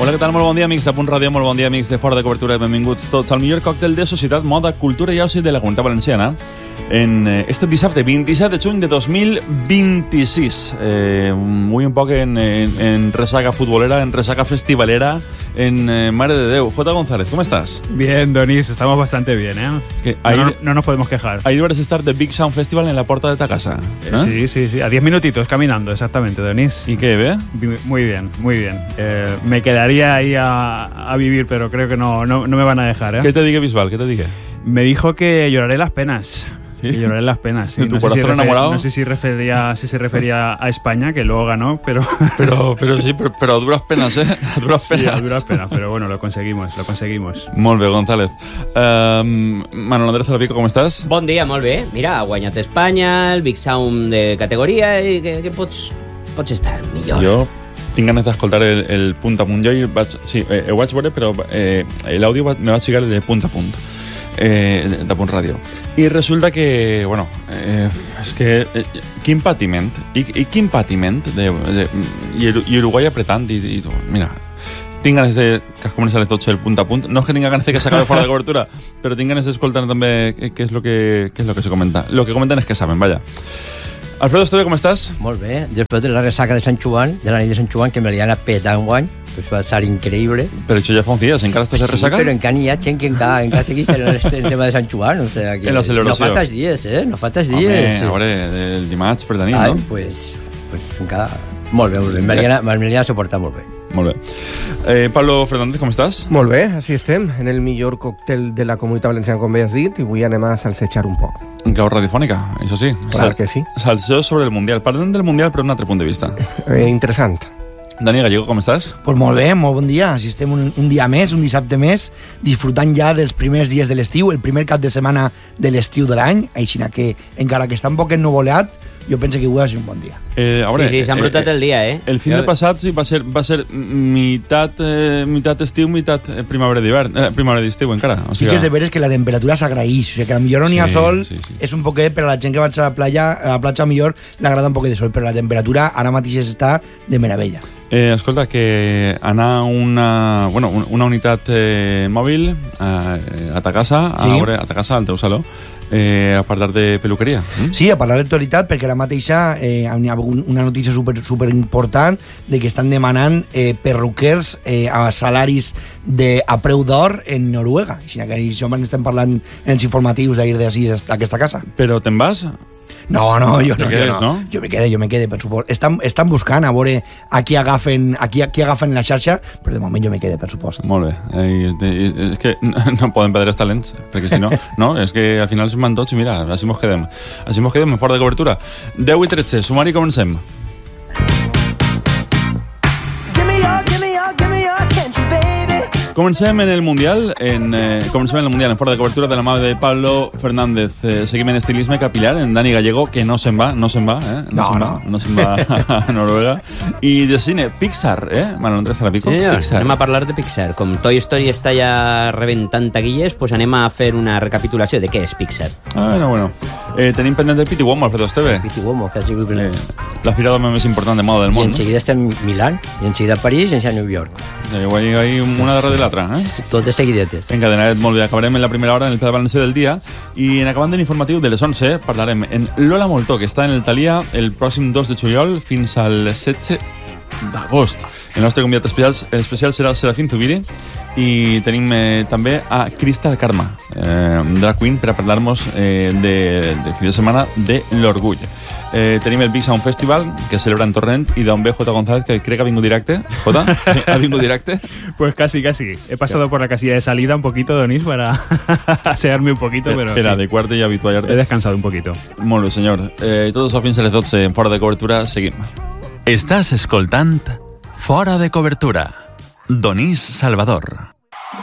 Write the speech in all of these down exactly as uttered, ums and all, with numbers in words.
Hola, què tal? Molt bon dia, amics de Punt Ràdio, molt bon dia, amics de Fora de Cobertura. Benvinguts tots al millor còctel de societat, moda, cultura i oci de la Comunitat Valenciana en este dissabte vint-i-set de juny de dos mil vint-i-sis. Eh, muy un poc en, en, en resaca futbolera, en resaca festivalera, en eh, Mare de Déu. Jota González, ¿cómo estás? Bien, Donis, estamos bastante bien, ¿eh? Que no, ahí, no, no nos podemos quejar. Ahí deberes estar de Big Sound Festival en la puerta de ta casa. ¿Eh? Sí, sí, sí, a diez minutitos caminando, exactamente, Donis. ¿Y qué, ve? Muy bien, muy bien. Eh, me quedaría ahí a, a vivir, pero creo que no, no, no me van a dejar, ¿eh? ¿Qué te diga Bisbal? ¿Qué te diga? Me dijo que lloraré las penas. ¿Sí? Que lloraré las penas, sí. ¿De tu no corazón sé si enamorado? Refer, no sé si, refería, si se refería a España, que luego ganó, pero... Pero, pero sí, pero, pero a duras penas, ¿eh? A duras penas. Sí, a duras penas, pero bueno, lo conseguimos, lo conseguimos. Molt bé, González. Um, Manuel Andrés Zalapico, ¿cómo estás? Bon dia, molt bé. Mira, ha guanyat Espanya, el Big Sound de categoria, i que, que pots, pots estar millor. Jo tinc ganes d'escoltar el, el punt a punt. Jo hi vaig, sí, eh, ho vaig veure, però eh, l'àudio me vaig ficar de punt a punt. Eh, de Punt Ràdio. I resulta que, bueno, eh, és que eh, quin patiment i, i quin patiment de, de, i, i Uruguai apretant i, i tu, mira, tinc ganes de que es comenci a les dotze el punt a punt, no és que tinc ganes de que s'acabi fora de cobertura, però tinc ganes d'escoltar també què és lo que, què és lo que se comenta. Lo que comenten és que saben, vaya. Alfredo Esteve, com estàs? Molt bé, després de la ressaca de Sant Joan, de la nit de Sant Joan, que me li han petat un guany, pues va ser increïble. Però això ja fa uns dies, encara estàs de ressaca? Sí, però encara n'hi ha gent que encara, encara segueix en el tema de Sant Joan, o sea que en la celebració. No fa tants dies, eh? No fa tants dies. dies. Home, a veure, el dimarts per la nit, Ai, no? Pues, pues encara... Molt bé, molt bé. Me li ha suportat molt bé. Molt bé. Eh, Pablo Fernández, com estàs? Molt bé, així estem, en el millor còctel de la Comunitat Valenciana, com bé has dit, i avui anem a salsejar un poc. En clau radiofònica, això sí. Clar que sí. Salseo sobre el Mundial. Parlem del Mundial, però d'un altre punt de vista. Eh, interessant. Dani Gallego, com estàs? Pues molt bé, molt bon dia. Així estem un, un dia més, un dissabte més, disfrutant ja dels primers dies de l'estiu, el primer cap de setmana de l'estiu de l'any, així que, encara que està un poc ennuvolat, jo penso que avui va ser un bon dia. Eh, a veure, sí, sí, s'ha embrutat eh, el dia, eh? El fin de passat sí, va ser, va ser meitat, eh, meitat estiu, meitat primavera d'hivern, eh, primavera d'estiu encara. O sigui, sí que és de veres que la temperatura s'agraïx, o sigui que potser no n'hi ha sí, sol, sí, sí. És un poquet, per a la gent que va a la platja, a la platja millor l'agrada un poquet de sol, però la temperatura ara mateix està de meravella. Eh, escolta, que anar una, bueno, una unitat eh, mòbil eh, a ta casa, sí. a, veure, a ta casa, al teu saló, Eh, a parlar de peluqueria. Mm? Sí, a parlar d'actualitat, perquè ara mateixa eh, hi ha una notícia super, super important de que estan demanant eh, perruquers eh, a salaris de, a preu d'or en Noruega. Així que això estem parlant en els informatius d'ahir d'ací, d'aquesta casa. Però te'n vas? No, no, jo no, quedes, jo no. no. Jo me quede, jo me quede, per supost. Estan, estan buscant a veure a qui agafen, a qui, a qui agafen la xarxa, però de moment jo me quede, per supost. Molt bé. Eh, eh, és que no, no poden perdre els talents, perquè si no, no, és que al final se'n van tots i mira, així mos quedem. Així mos quedem en fora de cobertura. deu i tretze, sumari, comencem. Comencem en el Mundial, en, eh, comencem en el Mundial en fora de cobertura de la mà de Pablo Fernández. Eh, seguim en estilisme capilar, en Dani Gallego, que no se'n va, no se'n va, eh? No, no, se'n no. va, no se'n va a Noruega. I de cine, Pixar, eh? Manuel Andrés Zalapico. Sí, Pixar. anem a parlar de Pixar. Com Toy Story està ja rebentant taquilles, pues anem a fer una recapitulació de què és Pixar. Ah, bueno, bueno. Eh, tenim pendent el Piti Uomo, Alfredo Esteve. Piti Uomo, que ha sigut... Eh, la fira més important de moda del I món. en seguida està en Milán, i en seguida a París, i en seguida a New York. Eh, guai, guai, una darrere de l'altra, eh? Tot de seguidetes. Encadenadet, molt bé. Acabarem en la primera hora en el Ple de València del dia i en acabant de l'informatiu de les onze parlarem en Lola Moltó, que està en el Thalia el pròxim dos de juliol fins al setze d'agost. El nostre convidat especial, especial serà el Serafín Zubiri i tenim eh, també a Cristal Karma, eh, drag queen, per a parlar-nos eh, de, de fi de setmana de l'orgull. Eh, tenim el Big Sound Festival, que celebra en Torrent, i d'on ve Jota González, que crec que ha vingut directe. Jota, ¿ha vingut directe? Pues casi, casi. He pasado por la casilla de salida un poquito, Donis, para asearme un poquito, pero per sí. adequar-te i habituar-te. He descansado un poquito. Molt bé, senyor. Eh, tots els fins a les dotze en Fora de Cobertura. Seguim. Estàs escoltant Fora de Cobertura. Donís Salvador.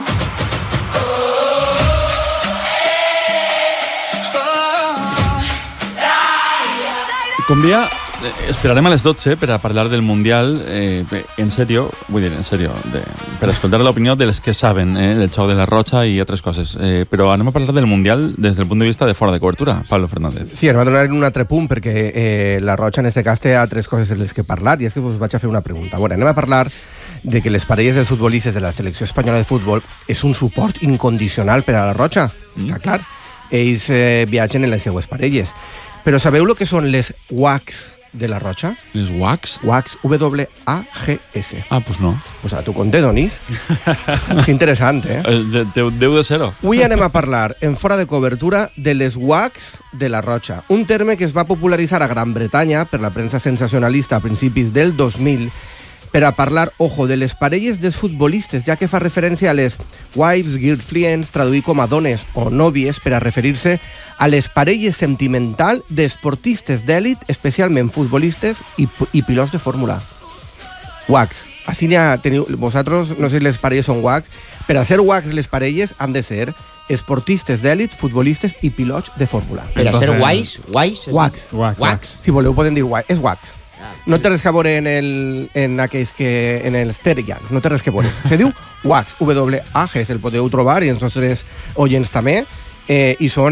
Com dia, eh, esperarem a les dotze per a parlar del Mundial, eh, en sèrio, vull dir, en sèrio, de, per a escoltar l'opinió dels que saben, eh, del xoc de la Rocha i altres coses. Eh, però anem a parlar del Mundial des del punt de vista de fora de cobertura. Pablo Fernández. Sí, ens va donar un altre punt perquè eh, la Rocha en aquest cas té altres coses en les que parlar i és que us vaig a fer una pregunta. Bueno, anem a parlar de que les parelles dels futbolistes de la selecció espanyola de futbol és un suport incondicional per a la Rocha, mm. està clar. Ells eh, viatgen en les seues parelles. Però sabeu el que són les W A Cs de la Rocha? Les W A Cs? W A Cs, W A G S. Ah, pues no. Pues a tu conté, Donís. És interessant, eh? eh deu, deu de ser-ho. Avui anem a parlar, en fora de cobertura, de les W A Cs de la Rocha. Un terme que es va popularitzar a Gran Bretanya per la premsa sensacionalista a principis del dos mil per a parlar, ojo, de les parelles dels futbolistes, ja que fa referència a les wives, girlfriends, traduir com a dones o nòvies per a referir-se a les parelles sentimental d'esportistes d'èlit, especialment futbolistes i, i pilots de fórmula. W A Cs. Així n'hi ha, teniu, vosaltres, no sé si les parelles són W A Cs, per a ser W A Cs les parelles han de ser esportistes d'èlit, futbolistes i pilots de fórmula. Per a ser guais, guais... W A Cs. W A Cs. Si voleu podem dir W A Cs. És W A Cs. No té res que veure en, el, en aquells que... en els Terian, no té res que veure. Se diu W A Cs, W A G S, el podeu trobar i els nostres oients també. Eh, I són,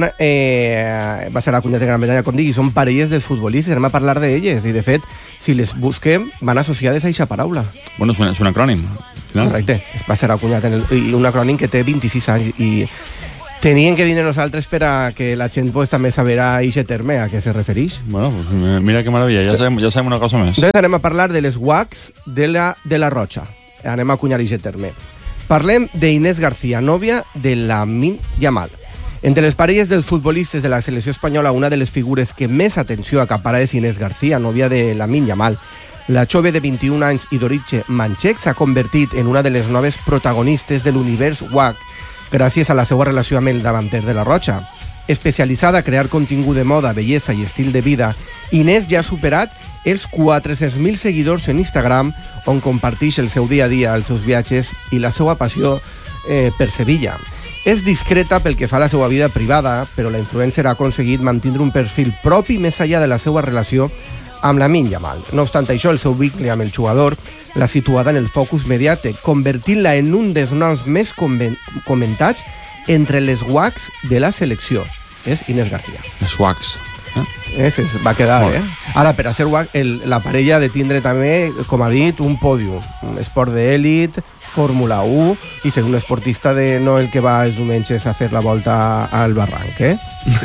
eh, va ser acunyat en Gran Bretanya, com dic, i són parelles dels futbolistes, anem a parlar d'elles, i de fet, si les busquem, van associades a aquesta paraula. Bueno, és un, és un acrònim. Final. Correcte, va ser acunyat en el, i un acrònim que té vint-i-sis anys, i tenien que dir nosaltres per a que la gent pues, també saberà a aquest terme a què se refereix. Bueno, pues mira que maravilla, ja sabem, ja sabem una cosa més. Entonces anem a parlar de les W A Cs de la, de la Rocha. Anem a acunyar aquest terme. Parlem d'Inés García, nòvia de Lamine Yamal. Entre les parelles dels futbolistes de la selecció espanyola, una de les figures que més atenció acapara és Inés García, nòvia de Lamine Yamal. La jove de vint-i-un anys i d'origen manxec s'ha convertit en una de les noves protagonistes de l'univers W A C gràcies a la seva relació amb el davanter de la Rocha. Especialitzada a crear contingut de moda, bellesa i estil de vida, Inés ja ha superat els quatre-cents mil seguidors en Instagram, on comparteix el seu dia a dia, els seus viatges i la seva passió eh, per Sevilla. És discreta pel que fa a la seva vida privada, però la influencer ha aconseguit mantenir un perfil propi més enllà de la seva relació amb Lamine Yamal. No obstant això, el seu vincle amb el jugador l'ha situada en el focus mediàtic, convertint-la en un dels noms més comentats entre les W A Cs de la selecció. És Inés García. Les W A Cs. Eh? Es, es, va quedar, eh? Ara, per a ser W A C, el, la parella ha de tindre també, com ha dit, un pòdium. Un esport d'èlit, Fórmula u, i ser un esportista de no el que va els diumenges a fer la volta al barranc, eh?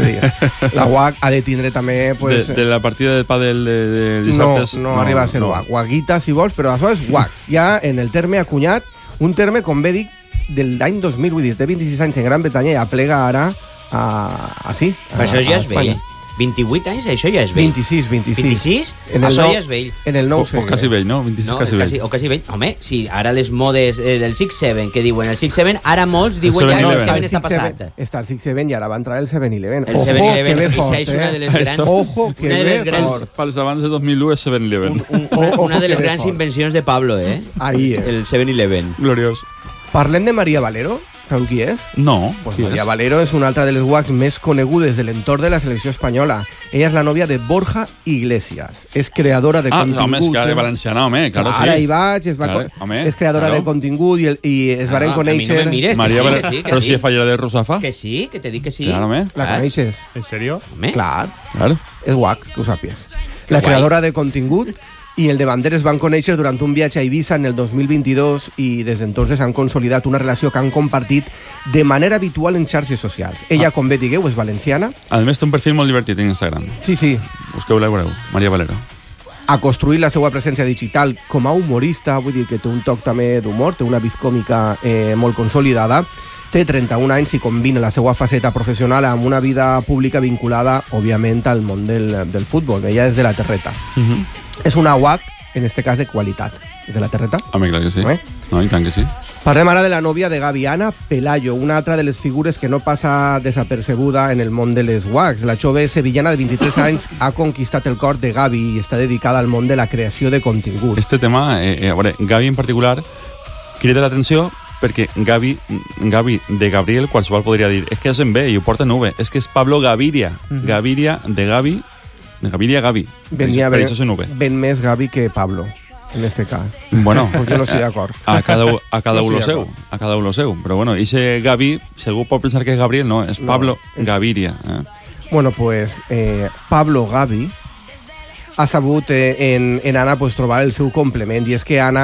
La W A C ha de tindre també... Pues, de, de la partida de pàdel de, de dissabtes... No, no, no arriba a ser no. W A C. W A Guita, si vols, però això és W A C. Ja en el terme acunyat, un terme, com bé dic, de l'any dos mil, vull dir, té vint-i-sis anys en Gran Bretanya i aplega ara a, a sí. A, això ja és vell. vint-i-vuit anys, això ja és vell. vint-i-sis, vint-i-sis. vint-i-sis? En això nou, ja és vell. En el nou o, o quasi vell, no? vint-i-sis no, quasi, quasi vell. O quasi vell. Home, si ara les modes eh, del six seven, que diuen el six seven, ara molts diuen ja que el six seven està passat. Està el six seven i ara va entrar el seven eleven. El seven eleven, això és una de les grans... Ojo, que ve fort. Pels abans de dos mil u és seven eleven. Un, un, una, una de les grans invencions de Pablo, eh? Ahí, eh? El seven eleven. Gloriós. Parlem de Maria Valero. Sabeu qui és? No. Pues Maria és? Valero és una altra de les W A Cs més conegudes de l'entorn de la selecció espanyola. Ella és la nòvia de Borja Iglesias. És creadora de ah, contingut. Ah, home, és que de valenciana, home, claro, sí. Ara hi vaig, es va claro, home, és creadora claro. de contingut i, el, i es ah, varen conèixer... A mi no me mires, Maria sí, Valero, que sí, que però sí. si és fallera de Rosafa. Que sí, que te dic que sí. Claro, home. La coneixes? ¿En serio? Home. Clar. Claro. És W A C, que ho sàpies. La guai. creadora de contingut i el de Bander es van conèixer durant un viatge a Eivissa en el dos mil vint-i-dos i des d'entonces han consolidat una relació que han compartit de manera habitual en xarxes socials. Ella, ah. com bé digueu, és valenciana. A més, té un perfil molt divertit en Instagram. Sí, sí. Busqueu-la i veureu. Maria Valero. Ha construït la seva presència digital com a humorista, vull dir que té un toc també d'humor, té una vis còmica eh, molt consolidada. Té trenta-un anys i combina la seva faceta professional amb una vida pública vinculada, òbviament, al món del, del futbol. Ella és de la Terreta. Uh -huh. És una W A C, en este cas, de qualitat. És de la Terreta? Home, clar que sí. Eh? No, i tant que sí. Parlem ara de la nòvia de Gavi, Ana Pelayo, una altra de les figures que no passa desapercebuda en el món de les W A Cs. La jove sevillana de vint-i-tres anys ha conquistat el cor de Gavi i està dedicada al món de la creació de contingut. Este tema, eh, a veure, Gavi en particular, crida l'atenció perquè Gavi, Gavi de Gabriel, qualsevol podria dir, és que és en B i ho porta en V, és que és Pablo Gaviria, uh-huh. Gaviria de Gavi, de Gaviria Gavi. Venia per ben, això és en V. ben més Gavi que Pablo, en este cas. Bueno, pues jo no estic d'acord. A cada, a cada no un lo seu, a cada un lo seu. Però bueno, ese Gavi, si algú pot pensar que és Gabriel, no, és Pablo no, és... Gaviria. Eh? Bueno, pues eh, Pablo Gavi ha sabut eh, en, en Anna pues, trobar el seu complement, i és que Anna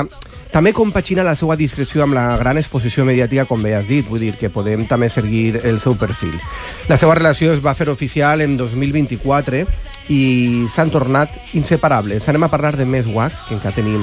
També compagina la seva discreció amb la gran exposició mediàtica, com bé has dit, vull dir que podem també seguir el seu perfil. La seva relació es va fer oficial en dos mil vint-i-quatre i s'han tornat inseparables. Anem a parlar de més wax, que encara tenim.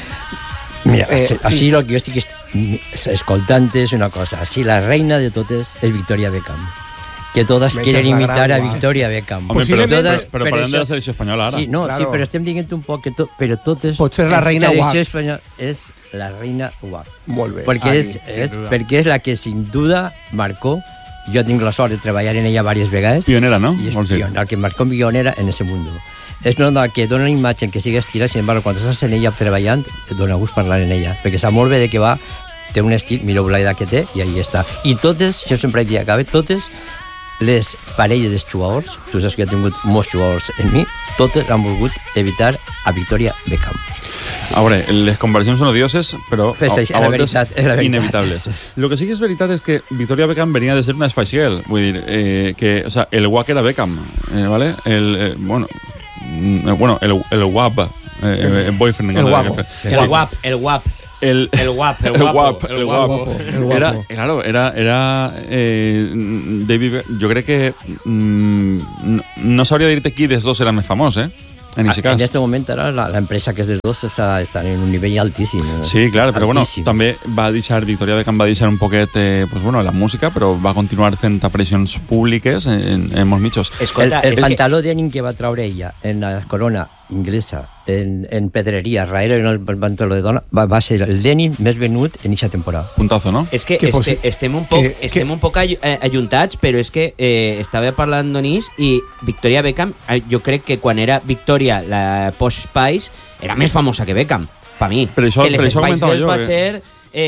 Mira, Eh, eh, així sí. el que jo estic est- escoltant és una cosa. Així la reina de totes és Victoria Beckham. Que totes Més quieren és la imitar gran, a guau. Victoria Beckham. Home, però, Posiblement- però, Totes, però per parlem de això- la selecció espanyola ara. Sí, no, Claro. sí, però estem dient un poc que to, però totes... Pot ser la reina La selecció guap. espanyola és la reina guap. Molt bé. Perquè Ah, és, sí, és, sin duda. perquè és la que sin duda marcó. Jo tinc la sort de treballar en ella diverses vegades. Pionera, no? Y es Vols dir? pionera, el que marcó pionera en ese mundo. És una dona que dona una imatge en què sigui estira, sin embargo, quan estàs en ella treballant, et dona gust parlar en ella, perquè sap molt bé de què va, té un estil, mireu l'edat que té, i ahí està. I totes, jo sempre dic, acaba, totes les parelles dels jugadors, tu saps que jo he tingut molts jugadors en mi, totes han volgut evitar a Victoria Beckham. A veure, les comparacions són odioses, però Pues a, és a la voltes veritat, és la veritat. inevitables. El que sí que és veritat és que Victoria Beckham venia de ser una Spice Girl, vull dir, eh, que, o sea, el guac era Beckham, eh, ¿vale? El, eh, bueno, mm, bueno, el, el guap, eh, el boyfriend. El no sé guapo. qué fue. El guap, el guap. El, El guap, el el guapo, guap, el el guapo. guapo. El guapo. Era, claro, era, era eh, David, Be- jo crec que mm, no, no sabria dir-te qui dels dos era més famós, eh? En aquest En cas. este moment ara la, la empresa que és dels dos està, està en un nivell altíssim. eh? Sí, clar, però bueno, Altíssim. també va deixar, Victoria Beckham va deixar un poquet, eh, pues bueno, la música, però va continuar fent aparicions públiques en, en molts mitjos. El, Escolta, el és que... pantaló de denim que va traure ella en la corona inglesa, en, en pedreria, darrere en el pantaló de dona, va, va ser el denim més venut en eixa temporada. Puntazo, no? És que Que este, possi- estem un poc, que- estem que- un poc ay- eh, ajuntats, però és que eh, estava parlant d'Onís i Victoria Beckham, eh, jo crec que quan era Victoria, la Posh Spice, era més famosa que Beckham, per mi. Per això- que les per això Spice comentava Girls jo va que- ser...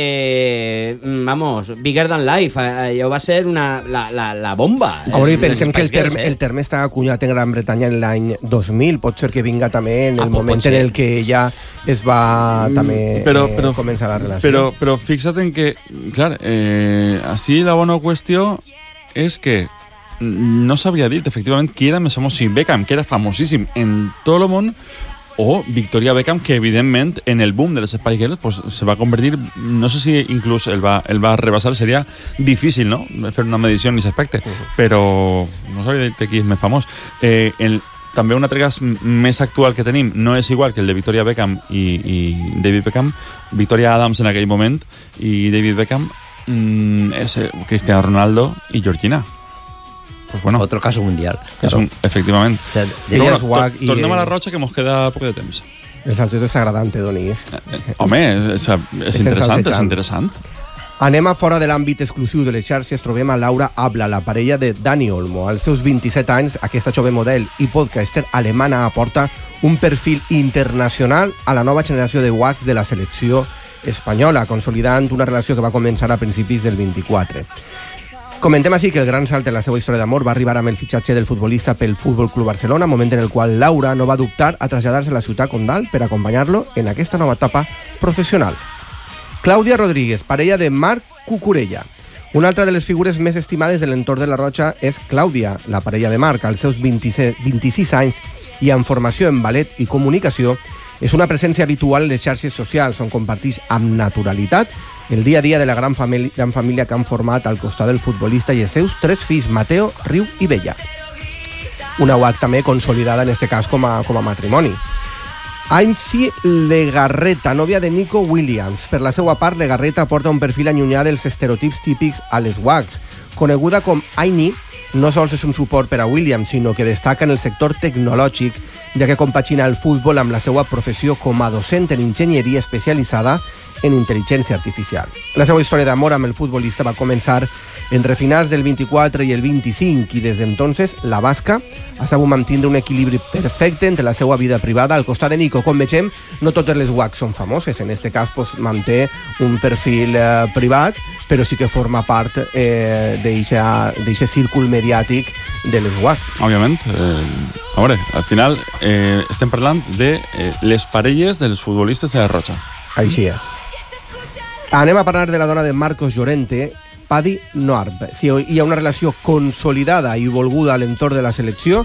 Eh, vamos, Bigger Than Life, eh, allò va ser una, la, la, la bomba. A veure, Les- pensem les que el Spice Girls, terme, eh? el terme està acunyat en Gran Bretanya en l'any dos mil, pot ser que vinga també en Ah, el pot moment ser. en el que ella es va també Però, eh, però, començar la relació. Però, però fixa't en que, clar, eh, així la bona qüestió és que no sabria dit efectivament qui era més famós, si Beckham, que era famosíssim en tot el món, o Victoria Beckham, que evidentment en el boom de les Spice Girls pues, se va convertir, no sé si inclús el va, el va rebassar, seria difícil, no?, fer una medició en aquest aspecte, però no sabria dir qui és més famós. Eh, el, també un altre cas més actual que tenim no és igual que el de Victoria Beckham i, i David Beckham. Victoria Adams en aquell moment i David Beckham mm, és eh, Cristiano Ronaldo i Georgina. Pues bueno, Otro caso mundial. és un, efectivament. Se- Ella Però és bueno, guac to- i, tornem a la eh, Rocha, que mos queda poc de temps. El salseo és agradant, Doni. Eh, Home, és, és, és interessant, és interessant. Anem a fora de l'àmbit exclusiu de les xarxes, trobem a Laura Abla, la parella de Dani Olmo. Als seus vint-i-set anys, aquesta jove model i podcaster alemana aporta un perfil internacional a la nova generació de wax de la selecció espanyola, consolidant una relació que va començar a principis del vint-i-quatre. Comentem així que el gran salt en la seva història d'amor va arribar amb el fitxatge del futbolista pel Futbol Club Barcelona, moment en el qual Laura no va dubtar a traslladar-se a la ciutat condal per acompanyar-lo en aquesta nova etapa professional. Clàudia Rodríguez, parella de Marc Cucurella. Una altra de les figures més estimades de l'entorn de la Rocha és Clàudia, la parella de Marc. Als seus vint-i-sis anys i amb formació en ballet i comunicació, és una presència habitual en les xarxes socials, on comparteix amb naturalitat el dia a dia de la gran família, gran família que han format al costat del futbolista i els seus tres fills, Mateo, Riu i Bella. Una U A C també consolidada en este cas com a, com a matrimoni. Ainsi Legarreta, nòvia de Nico Williams. Per la seva part, Legarreta porta un perfil allunyat dels estereotips típics a les U A Cs. Coneguda com Aini, no sols és un suport per a Williams, sinó que destaca en el sector tecnològic, ja que compagina el futbol amb la seva professió com a docent en enginyeria especialitzada en intel·ligència artificial. La seva història d'amor amb el futbolista va començar entre finals del vint-i-quatre i el vint-i-cinc i des d'entonces la basca ha sabut mantenir un equilibri perfecte entre la seva vida privada al costat de Nico. Com vegem, no totes les U A C són famoses. En aquest cas pues, manté un perfil eh, privat, però sí que forma part eh, d'aquest círcul mediàtic de les U A C. Òbviament. Eh, a veure, al final eh, estem parlant de eh, les parelles dels futbolistes de la Rocha. Així és. Anem a parlar de la dona de Marcos Llorente, Paddy Noarb. Si hi ha una relació consolidada i volguda a l'entorn de la selecció,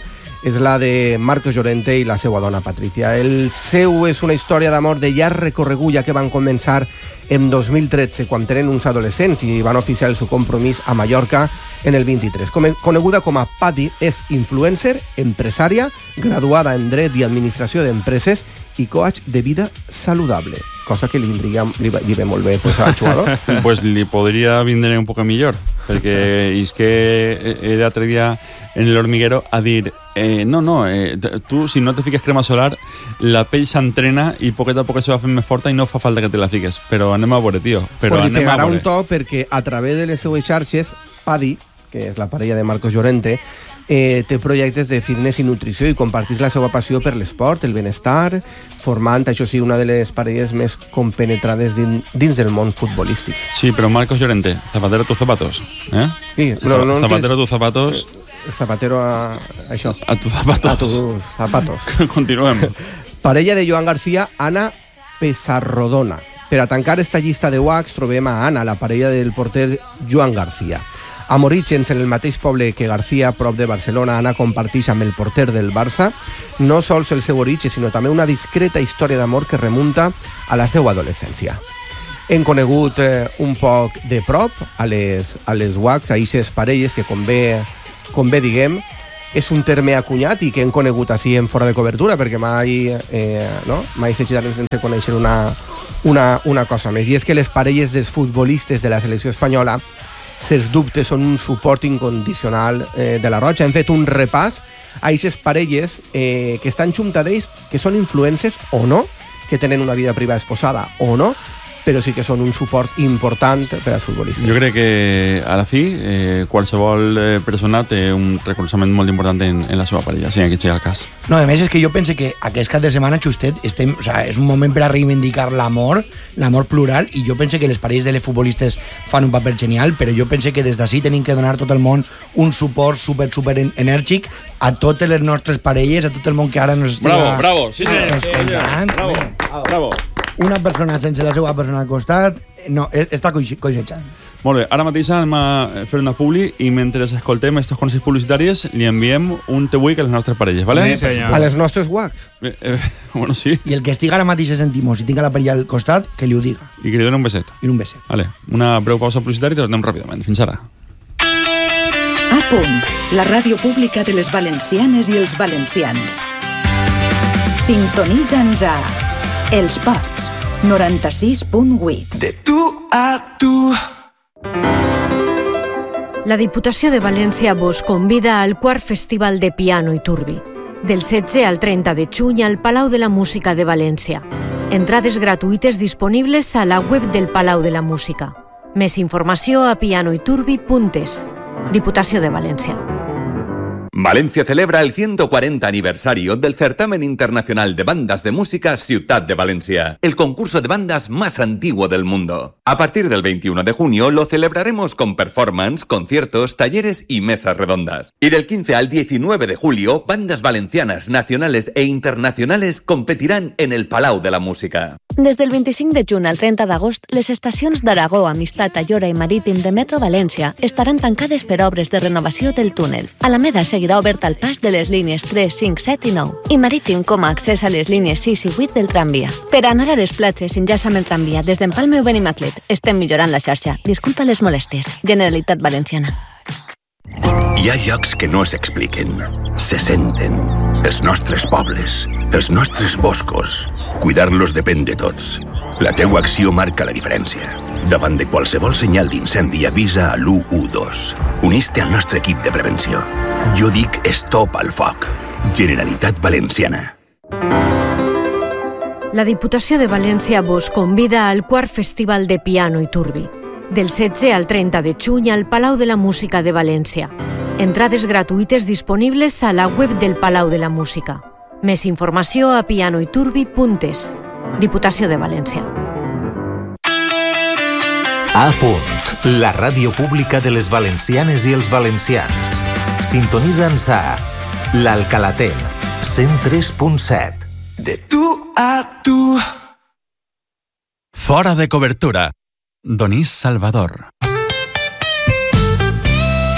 és la de Marcos Llorente i la seva dona Patricia. El seu és una història d'amor de llarg recorregut, ja que van començar en dos mil tretze, quan tenen uns adolescents, i van oficiar el seu compromís a Mallorca en el vint-i-tres. Coneguda com a Patty, és influencer, empresària, graduada en Dret i Administració d'Empreses i coach de vida saludable, cosa que li vindria li, li ve molt bé pues, al jugador. Pues li podria vindre un poc millor, perquè és que era l'altre dia en el hormiguero a dir eh, no, no, eh, tu si no te fiques crema solar la pell s'entrena i poquet a poc se va fent més forta i no fa falta que te la fiques, però anem a veure, tio, però pues anem a veure. Un to perquè a través de les seues xarxes Paddy, que és la parella de Marcos Llorente, eh, té projectes de fitness i nutrició i compartir la seva passió per l'esport, el benestar, formant, això sí, una de les parelles més compenetrades dins, dins del món futbolístic. Sí, però Marcos Llorente, zapatero tus zapatos, eh? Sí, no, no, zapatero tus zapatos... Zapatero a... això. A tus zapatos. A tus zapatos. Continuem. Parella de Joan García, Ana Pesarrodona. Per a tancar esta llista de Wax trobem a Ana, la parella del porter Joan García. Amb orígens en el mateix poble que García, prop de Barcelona, Ana comparteix amb el porter del Barça no sols el seu origen, sinó també una discreta història d'amor que remunta a la seva adolescència. Hem conegut eh, un poc de prop a les, a les Wax, a aquestes parelles que, com bé, com bé diguem, és un terme acunyat i que hem conegut així en Fora de Cobertura, perquè mai, eh, no? mai s'ha girat sense conèixer una, una, una cosa més. I és que les parelles dels futbolistes de la selecció espanyola, sens dubte, són un suport incondicional eh, de la Roja. Hem fet un repàs a aquestes parelles eh, que estan junta d'ells, que són influencers o no, que tenen una vida privada esposada o no, però sí que són un suport important per als futbolistes. Jo crec que a la fi eh, qualsevol eh, persona té un recolzament molt important en, en la seva parella, si aquí sigui el cas. No, a més és que jo pense que aquest cap de setmana, justet, estem, o sea, és un moment per a reivindicar l'amor, l'amor plural, i jo pense que les parelles de les futbolistes fan un paper genial, però jo pense que des d'ací tenim que donar tot el món un suport super, super enèrgic a totes les nostres parelles, a tot el món que ara nos estiga... Bravo, bravo, sí, sí, sí, sí, bravo, bravo. Una persona sense la seva persona al costat no, està coixejant. Molt bé, ara mateix anem a fer una publi i mentre escoltem aquests consells publicitaris li enviem un tebuic a les nostres parelles, ¿vale? Sí, senyor. A les nostres Wax. Eh, eh, bueno, sí. I el que estiga ara mateix a sentir-nos, si tinga la parella al costat, que li ho diga. I que li doni un beset. I un beset. Vale, una breu pausa publicitària i tornem ràpidament. Fins ara. A punt, la ràdio pública de les valencianes i els valencians. Sintonitza'ns a Els Pots, noranta-sis punt vuit. De tu a tu. La Diputació de València vos convida al quart Festival de Piano i Turbi, del setze al trenta de juny al Palau de la Música de València. Entrades gratuïtes disponibles a la web del Palau de la Música. Més informació a pianoiturbi punt es. Diputació de València. Valencia celebra el ciento cuarenta aniversario del Certamen Internacional de Bandas de Música Ciutat de Valencia, el concurso de bandas más antiguo del mundo. A partir del veintiuno de junio lo celebraremos con performance, conciertos, talleres y mesas redondas. Y del quince al diecinueve de julio, bandas valencianas, nacionales e internacionales competirán en el Palau de la Música. Des del vint-i-cinc de juny al trenta d'agost, les estacions d'Aragó, Amistat, Ayora i Marítim de Metro València estaran tancades per obres de renovació del túnel. Alameda seguirà obert al pas de les línies tres, cinc, set i nou, i Marítim com a accés a les línies sis i vuit del tramvia. Per anar a les platges, enllaça amb el tramvia des d'Empalme o Benimaclet. Estem millorant la xarxa. Disculpa les molèsties. Generalitat Valenciana. Hi ha llocs que no s'expliquen, se senten. Els nostres pobles, els nostres boscos. Cuidar-los depèn de tots. La teua acció marca la diferència. Davant de qualsevol senyal d'incendi avisa a l'u u dos. Unís-te al nostre equip de prevenció. Jo dic stop al foc. Generalitat Valenciana. La Diputació de València vos convida al quart Festival de Piano i Turbi, del setze al trenta de juny al Palau de la Música de València. Entrades gratuïtes disponibles a la web del Palau de la Música. Més informació a pianoiturbi punt es. Diputació de València. A punt, la ràdio pública de les valencianes i els valencians. Sintonitza'ns a l'Alcalater, cent tres punt set. De tu a tu. Fora de cobertura. Donís Salvador.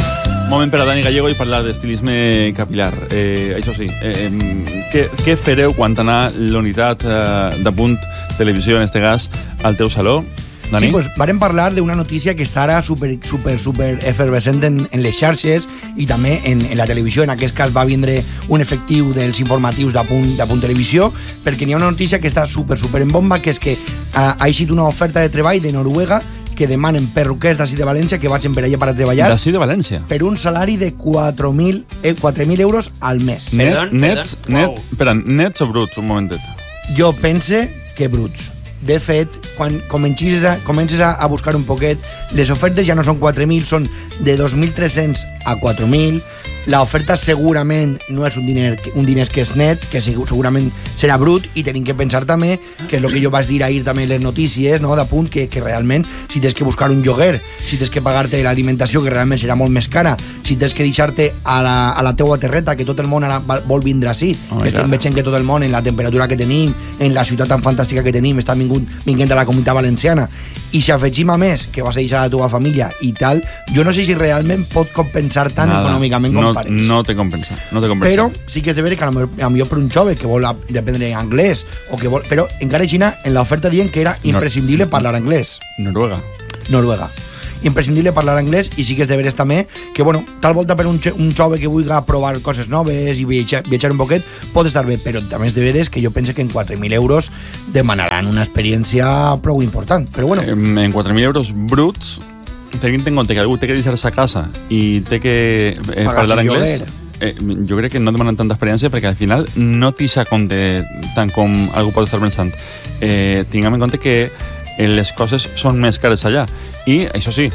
Moment per a Dani Gallego i parlar d'estilisme capilar. Eh, això sí, eh, què, què fareu quan anar l'unitat eh, de Punt Televisió, en este cas, al teu saló? Dani? Sí, pues vàrem parlar d'una notícia que està ara super, super, super efervescent en, en les xarxes i també en, en la televisió. En aquest cas va vindre un efectiu dels informatius de Punt, de Punt Televisió, perquè n'hi ha una notícia que està super, super en bomba, que és que ha, ha eixit una oferta de treball de Noruega que demanen perruquers d'ací de València que vagin per allà per a treballar. D'ací de València? Per un salari de quatre mil euros al mes. Net, Perdón, nets, perdón. net, Wow. espera, nets o bruts? Un momentet. Jo pense que bruts. De fet, quan comencis a, comences a, a buscar un poquet, les ofertes ja no són quatre mil, són de dos mil tres-cents a quatre mil. L'oferta segurament no és un diner, un diners que és net, que segurament serà brut, i tenim que pensar també, que és el que jo vaig dir ahir també en les notícies, no, de Punt, que, que realment, si tens que buscar un lloguer, si tens que pagar-te l'alimentació, que realment serà molt més cara, si tens que deixar-te a la, a la teua terreta, que tot el món ara vol vindre així, Oh, que estem clar. veient que tot el món, en la temperatura que tenim, en la ciutat tan fantàstica que tenim, està vingut, vinguent a la Comunitat Valenciana, i si afegim a més que vas a deixar a la teva família i tal, jo no sé si realment pot compensar tant Nada. econòmicament com no, pareix. no te compensa, no te compensa. Però sí que és de veure que a lo millor per un jove que vol aprendre anglès, o que vol, però encara així en l'oferta diuen que era imprescindible parlar anglès. Noruega. Noruega. Imprescindible parlar anglès, i sí que és de veres també que, bueno, tal volta per un, un jove que vulgui provar coses noves i viatjar, viatjar un poquet, pot estar bé, però també és de veres que jo penso que en quatre mil euros demanaran una experiència prou important, però bueno. En quatre mil euros bruts, tenint en compte que algú té que deixar-se a casa i té que eh, Pagar parlar el anglès, lloguer. eh, jo crec que no demanen tanta experiència perquè al final no t'ixa compte tant com algú pot estar pensant. Eh, tinguem en compte que eh, les coses són més cares allà. I, això sí,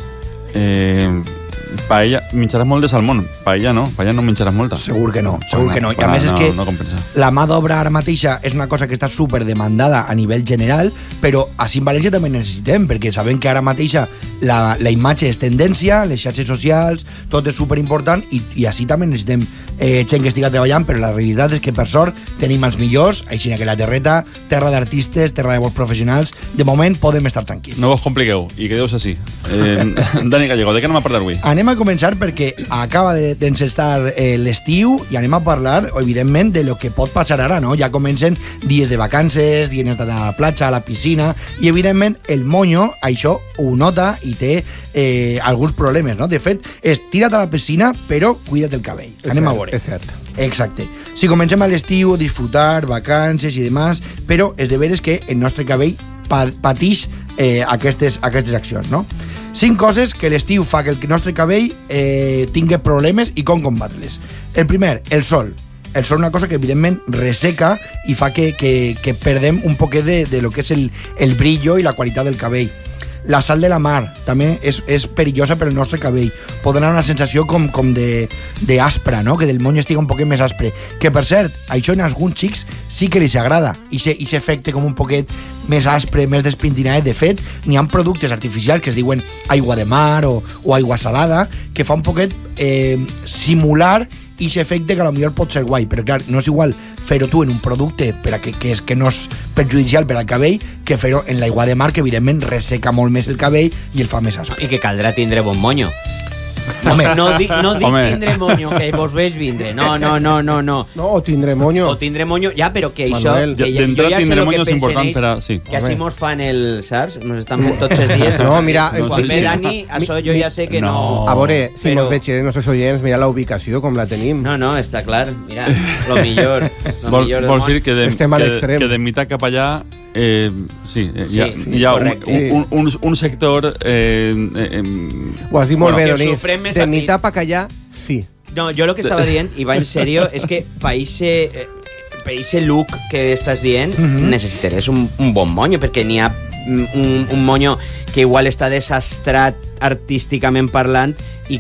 eh, paella, menjaràs molt de salmón. Paella no, paella no menjaràs molta. Segur que no, segur que no. I a Pues més és no, que no compensa. la mà d'obra ara mateixa és una cosa que està super demandada a nivell general, però així en València també necessitem, perquè sabem que ara mateixa la, la imatge és tendència, les xarxes socials, tot és super important, i, i així també necessitem eh, gent que estiga treballant, però la realitat és que per sort tenim els millors, així que la terreta, terra d'artistes, terra de bons professionals, de moment podem estar tranquils. No vos compliqueu i quedeu-vos així. Eh, Dani Gallego, de què anem a parlar avui? Anem a començar perquè acaba de- d'encestar eh, l'estiu i anem a parlar, evidentment, de lo que pot passar ara, no? Ja comencen dies de vacances, dies d'anar a la platja, a la piscina, i evidentment el monyo, això ho nota i té eh, alguns problemes, no? De fet, és tira't a la piscina, però cuida't el cabell. És Anem a cert, veure. és cert. Exacte. Si comencem a l'estiu, disfrutar, vacances i demás, però és de veres que el nostre cabell pa patix eh, aquestes, aquestes accions, no? Cinc coses que l'estiu fa que el nostre cabell eh, tingui problemes i com combatre-les. El primer, el sol. El sol és una cosa que evidentment resseca i fa que, que, que perdem un poquet de, de lo que és el, el brillo i la qualitat del cabell. La sal de la mar també és, és perillosa per al nostre cabell. Pot donar una sensació com, com de, de aspra, no? Que del monyo estigui un poquet més aspre. Que, per cert, això en alguns xics sí que li agrada. I se, i s'efecte com un poquet més aspre, més despintinadet. De fet, n'hi ha productes artificials que es diuen aigua de mar o, o aigua salada, que fa un poquet eh, simular i s'efecte que potser pot ser guai, però clar, no és igual fer-ho tu en un producte per a que, que, és, que no és perjudicial per al cabell que fer-ho en l'aigua de mar, que evidentment resseca molt més el cabell i el fa més aspre. I que caldrà tindre bon monyo. Home. No dic, no dic Home. tindre monyo, que vos veig vindre. No, no, no, no, no. No, o tindre monyo. O tindre monyo, ja, però que Manuel. això... Que ja, jo D'entrada, ja sé tindre el que monyo és pensen important ells, per a... Sí. que així Home. mos fan el... Saps? Mos estan fent tots els dies. No, mira, Quan sí, ve sí. Dani, això jo ja sé que no... A veure, si Però- mos veig els nostres oients, mira la ubicació, com la tenim. No, no, està clar. Mira, lo millor. Lo Vol, millor del vols món. dir que de, Estem a que, l'extrem. que de mitad cap allà eh, sí, eh, Sí, hi ha, sí, hi ha és un, correcte. un, un, un sector eh, eh, Ho has dit molt Bueno, bé, que ho Donís. sofrem més De a mi. mitad pa callar, sí. No, jo el que estava dient, i va en serio, és que per ixe, eh, per ixe look que estàs dient, Mhm. necessitaràs un, un bon monyo, perquè n'hi ha mm, un, un monyo que igual està desastrat artísticament parlant i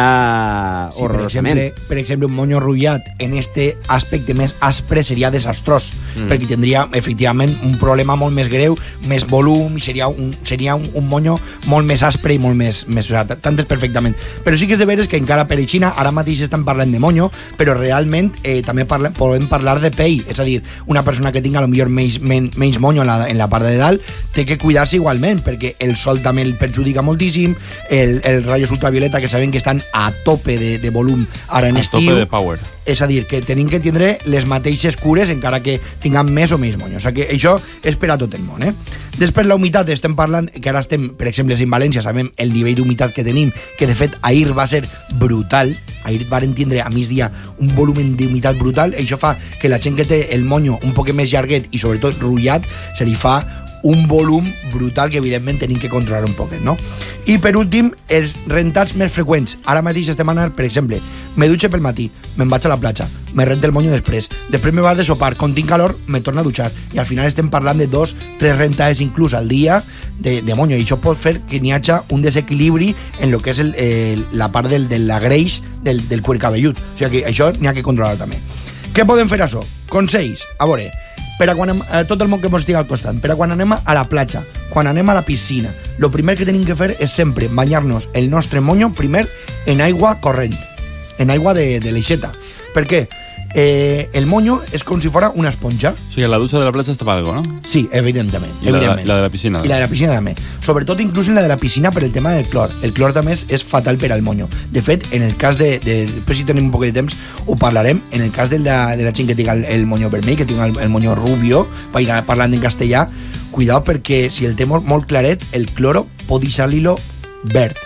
queda Sí, per horrorosament. exemple, per exemple, un monyo rullat en este aspecte més aspre seria desastrós, Mm. perquè tindria efectivament un problema molt més greu, més volum, i seria un, seria un, un monyo molt més aspre i molt més... més o sigui, t'entens perfectament. Però sí que és de veres que encara per Xina, ara mateix estan parlant de monyo, però realment eh, també parlem, podem parlar de pell, és a dir, una persona que tinga potser menys, men, menys monyo en la, en la part de dalt té que cuidar-se igualment, perquè el sol també el perjudica moltíssim, el, el rayos ultravioleta que sabem sabem que estan a tope de, de volum ara en A estiu. tope de power. És a dir, que tenim que tindre les mateixes cures encara que tinguem més o menys monyo. O sigui que això és per a tot el món, eh? Després la humitat, estem parlant, que ara estem, per exemple, en València, sabem el nivell d'humitat que tenim, que de fet ahir va ser brutal. Ahir van tindre a migdia un volumen d'humitat brutal. Això fa que la gent que té el monyo un poc més llarguet i sobretot rullat, se li fa un volum brutal que evidentment tenim que controlar un poquet, no? I per últim, els rentats més freqüents. Ara mateix estem anant, per exemple, me dutxe pel matí, me'n vaig a la platja, me rento el monyo després, després me vas de sopar, quan tinc calor me torno a dutxar, i al final estem parlant de dos, tres rentades inclús al dia de, de monyo, i això pot fer que n'hi hagi un desequilibri en lo que és el, el, la part del, de la greix del, del cuir cabellut. O sigui que això n'hi ha que controlar també. Què podem fer això? Consells. A veure, per a quan, eh, tot el món que ens estigui al costat, per a quan anem a la platja, quan anem a la piscina, el primer que tenim que fer és sempre banyar-nos el nostre monyo primer en aigua corrent, en aigua de, de l'aixeta. Per què? Eh, el monyo és com si fos una esponja. O sigui, la dutxa de la platja està per algo, no? Sí, evidentment. I la, evidentment. la de la piscina. I la de la piscina també. Sobretot inclús en la de la piscina per el tema del clor. El clor també és, és fatal per al monyo. De fet, en el cas de, de... Després si tenim un poc de temps ho parlarem. En el cas de la, de la gent que tinga el, el monyo vermell, que tinga el, el monyo rubio, parlant en castellà, cuidao perquè si el té molt, molt claret, el cloro pot deixar-li-lo verd.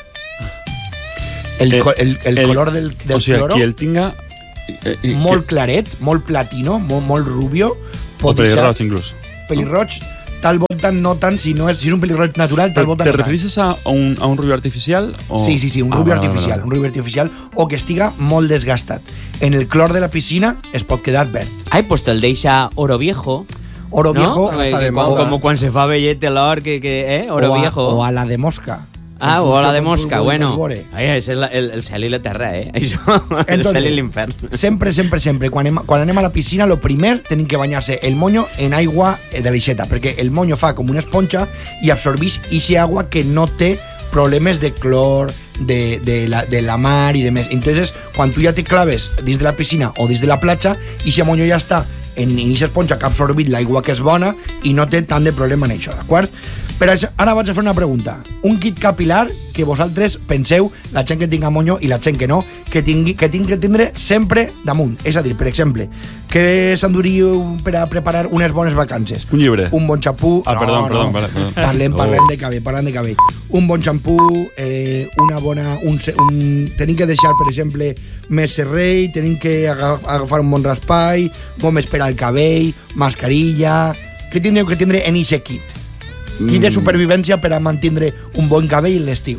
El, Eh, el, el, el color del, del o sigui, cloro... qui el tinga... Eh, eh, molt claret, molt platino, molt, molt rubio. O pelirroig, inclús. Pelirroig, tal volta no tant, si, no és, si és un pelirroig natural, tal volta ¿Te no tant. referís a un, a un rubio artificial? O... Sí, sí, sí, un Ah, rubio vale, artificial, vale, un rubio artificial, o que estiga molt desgastat. En el clor de la piscina es pot quedar verd. Ai, pues te'l deixa oro viejo. Oro ¿no? viejo, O como cuando se fa vellet el or, que, que, eh? Oro o a, viejo. o a la de mosca. Ah, En o a la funció de com tu mosca, vulguis bueno. veure. Ai, és el, el, el cel i la terra, eh? Això, el Entonces, cel i l'infern. Sempre, sempre, sempre, quan anem, quan anem a la piscina, lo primer tenim que banyar-se el monyo en aigua de l'aixeta, perquè el monyo fa com una esponja i absorbeix ixe agua que no té problemes de clor, de, de, la, de la mar i de més. Entonces, quan tu ja te claves dins de la piscina o dins de la platja, ixe monyo ja està en ixa esponja que ha absorbit l'aigua que és bona i no té tant de problema en això, d'acord? Per això, ara vaig a fer una pregunta. Un kit capilar que vosaltres penseu, la gent que tinga monyo i la gent que no, que tingui que, tingui que tindre sempre damunt. És a dir, per exemple, que s'enduriu per a preparar unes bones vacances. Un llibre. Un bon xampú. Ah, perdó, no, perdó, no. vale, perdó. Parlem, Oh. parlem de cabell, parlem de cabell. Un bon xampú, eh, una bona... Un, se- un, tenim que deixar, per exemple, més serrell, tenim que aga- agafar un bon raspall, gomes per al cabell, mascarilla... Què tindreu que tindre en ixe kit? Kit de supervivència per a mantindre un bon cabell en l'estiu.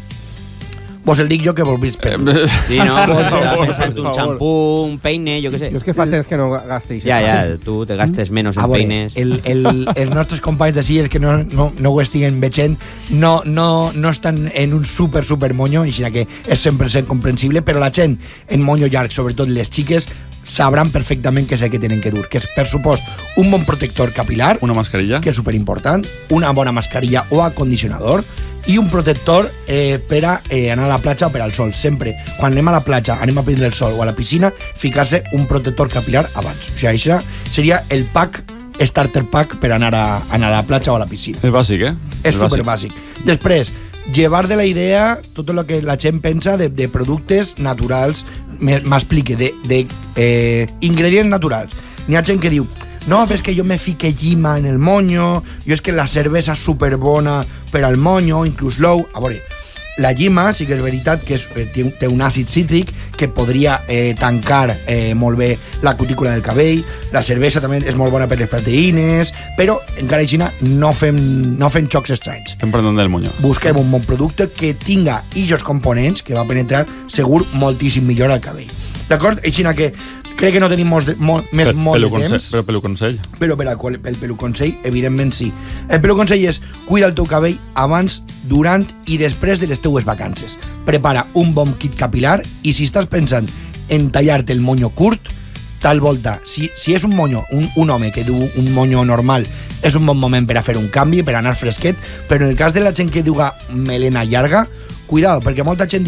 Vos el dic jo que vos vist per Sí, no? Por favor, Pensat por un favor. xampú, un peine, jo què sé. Jo és que fa temps que no gastéis. Ja, ja, tu te gastes menos en A veure, peines. el, el, els nostres companys de Sitges que no, no, no ho estiguen veient no, no, no estan en un super, super monyo, i així que és cent per cent comprensible, però la gent en monyo llarg, sobretot les xiques, sabran perfectament què és el que tenen que dur, que és, per supost, un bon protector capilar, una mascarilla, que és superimportant, una bona mascarilla o acondicionador, i un protector eh, per a eh, anar a la platja o per al sol. Sempre, quan anem a la platja, anem a prendre el sol o a la piscina, ficar-se un protector capilar abans. O sigui, això seria el pack, starter pack per anar a, anar a la platja o a la piscina. És bàsic, eh? És super bàsic. Després, llevar de la idea tot el que la gent pensa de, de productes naturals, m'explique, de, de eh, ingredients naturals. N'hi ha gent que diu, no, però és que jo me fique llima en el monyo, jo és que la cervesa és superbona per al monyo, inclús l'ou. A veure, la llima sí que és veritat que és, eh, té, té un àcid cítric que podria eh, tancar eh, molt bé la cutícula del cabell. La cervesa també és molt bona per les proteïnes, però encara així no fem, no fem xocs estranys. Estem parlant del monyo. Busquem un bon producte que tinga ixos components que va penetrar segur moltíssim millor al cabell. D'acord? Així que crec que no tenim molt de, molt, més Per- molt de pelu temps. consell, però pelu consell. Però per al qual- el pelu consell, evidentment sí. El pelu consell és cuida el teu cabell abans, durant i després de les teues vacances. Prepara un bon kit capilar i si estàs pensant en tallar-te el monyo curt, tal volta, si, si és un monyo, un, un home que du un monyo normal, és un bon moment per a fer un canvi, per anar fresquet, però en el cas de la gent que duga melena llarga, cuidado, perquè molta gent diu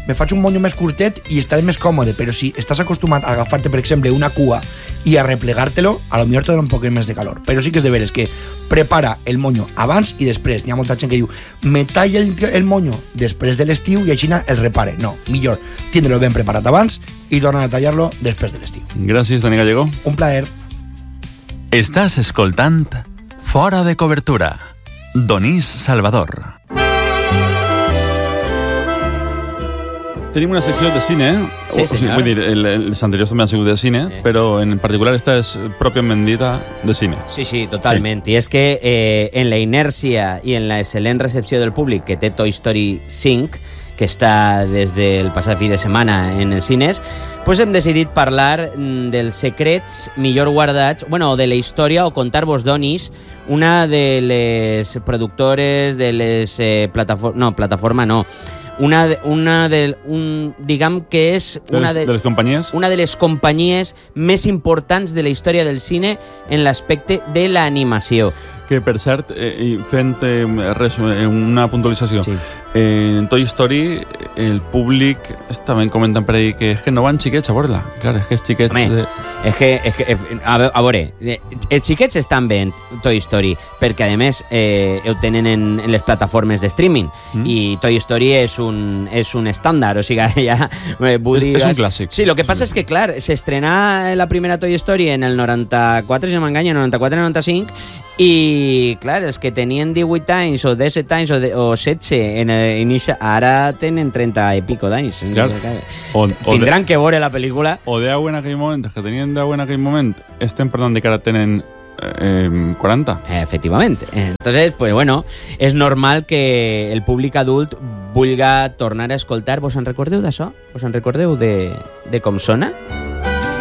me faig un monyo més curtet i estaré més còmode, però si estàs acostumat a agafar-te, per exemple, una cua i a replegar-te-lo, a lo millor te dona un poc més de calor. Però sí que és de veres que prepara el monyo abans i després. N'hi ha molta gent que diu, me talla el, el monyo després de l'estiu i així el repare. No, millor, tindre-lo ben preparat abans i tornar a tallar-lo després de l'estiu. Gràcies, Dani Gallego. Un plaer. Estàs escoltant Fora de Cobertura. Donís Salvador. Tenim una secció de cine, Sí, o, o sigui, senyor. vull dir, el, els anteriors també han sigut de cine, Sí. però en particular esta és pròpiament dita de cine. Sí, sí, totalment. Sí. I és que eh, en la inèrcia i en la excel·lent recepció del públic que té Toy Story cinc, que està des del passat fi de setmana en els cines, pues hem decidit parlar mm, dels secrets millor guardats, bueno, de la història, o contar-vos, Donis, una de les productores de les eh, plataformes... No, plataforma no. Una de, una de, un, diguem que és una de, de les companyies? una de les companyies més importants de la història del cine en l'aspecte de l'animació. Que, per cert, eh, i fent eh, res, eh, una puntualització, sí. eh, en Toy Story el públic estaven comentant per ahí que és que no van xiquets a veure-la. Clar, és que els xiquets... Home, de... és que, és que a, ve- a veure, eh, els xiquets estan bé en Toy Story, perquè a més eh, ho tenen en, en les plataformes de streaming, mm. i Toy Story és un, és un estàndard, o sigui, ja... Eh, Woody, és un clàssic. Sí, el que passa és que, clar, s'estrenà la primera Toy Story en el noranta-quatre, si no m'enganyo, noranta-quatre noranta-cinc, i, clar, els que tenien divuit anys o disset anys o, de, o setze en inici, ara tenen trenta i pico d'anys. Clar. O, o Tindran que veure la pel·lícula. O deu en aquell moment, els que tenien deu en aquell moment, estem parlant de que ara tenen eh, quaranta. Efectivament. Entonces, pues bueno, és normal que el públic adult vulga tornar a escoltar. Vos en recordeu d'això? Vos en recordeu de, de com sona?